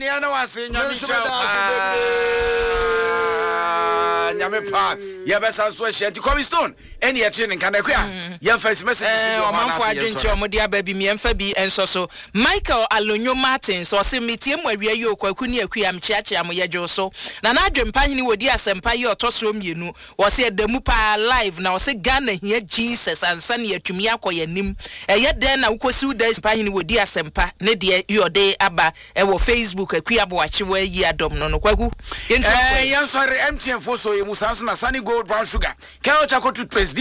Niana was in Yame Park. Yabasa Sweat, Coby Stone, any training can acquire. Your first message. For drink your Modia baby, me and Fabi and so. Michael Alonio Martins or Simitium where you Kuni Quiam Chachi Amoyajo so. Nana Dream Pani would dear Senpai or Tossroom, you know, was here the Mupa live now, say Ghana here, Jesus and Sunny to Miyako Nim. And yet then I will sue this Pani would dear Senpa, Nedia, your day Abba, and Facebook a Quiabo Achiwe Yadom no Quagu. Yes, sorry, empty and for so you must have Sunny Gold Brown Sugar. Carol Chocolate toothpaste.